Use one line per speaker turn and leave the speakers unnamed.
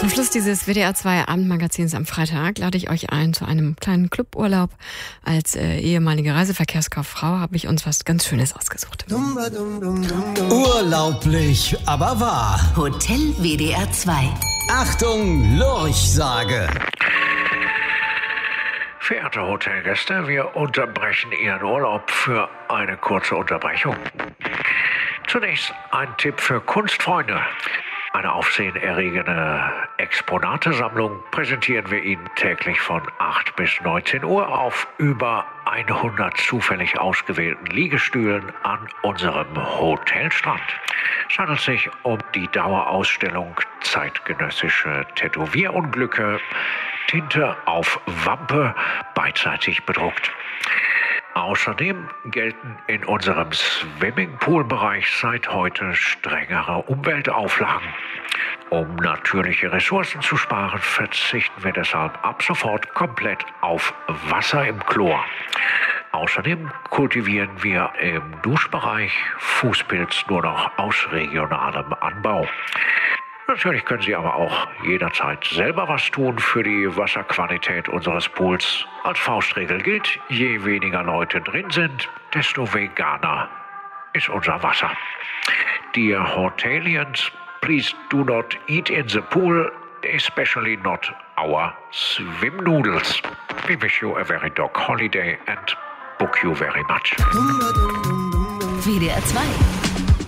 Zum Schluss dieses WDR 2 Abendmagazins am Freitag lade ich euch ein zu einem kleinen Cluburlaub. Als ehemalige Reiseverkehrskauffrau habe ich uns was ganz Schönes ausgesucht.
Urlaublich, aber wahr.
Hotel WDR 2.
Achtung, Lurchsage.
Verehrte Hotelgäste, wir unterbrechen Ihren Urlaub für eine kurze Unterbrechung. Zunächst ein Tipp für Kunstfreunde. Eine aufsehenerregende Exponatesammlung präsentieren wir Ihnen täglich von 8 bis 19 Uhr auf über 100 zufällig ausgewählten Liegestühlen an unserem Hotelstrand. Es handelt sich um die Dauerausstellung Zeitgenössische Tätowierunglücke, Tinte auf Wampe, beidseitig bedruckt. Außerdem gelten in unserem Swimmingpool-Bereich seit heute strengere Umweltauflagen. Um natürliche Ressourcen zu sparen, verzichten wir deshalb ab sofort komplett auf Wasser im Chlor. Außerdem kultivieren wir im Duschbereich Fußpilz nur noch aus regionalem Anbau. Natürlich können Sie aber auch jederzeit selber was tun für die Wasserqualität unseres Pools. Als Faustregel gilt, je weniger Leute drin sind, desto veganer ist unser Wasser. Dear Hotelians, please do not eat in the pool, especially not our swim noodles. We wish you a very dog holiday and book you very much.
WDR 2.